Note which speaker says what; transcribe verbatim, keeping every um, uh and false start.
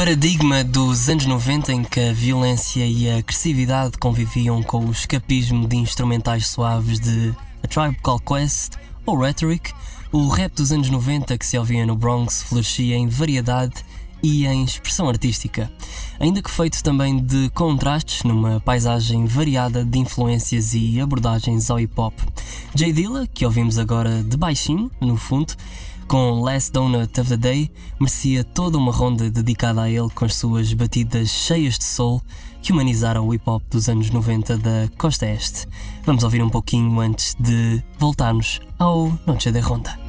Speaker 1: paradigma dos anos noventa em que a violência e a agressividade conviviam com o escapismo de instrumentais suaves de A Tribe Called Quest ou Rhetoric, o rap dos anos noventa que se ouvia no Bronx florescia em variedade e em expressão artística, ainda que feito também de contrastes numa paisagem variada de influências e abordagens ao hip-hop. J Dilla, que ouvimos agora de baixinho, no fundo, com Last Donut of the Day, merecia toda uma ronda dedicada a ele com as suas batidas cheias de soul que humanizaram o hip-hop dos anos noventa da Costa Este. Vamos ouvir um pouquinho antes de voltarmos ao Noche de Ronda.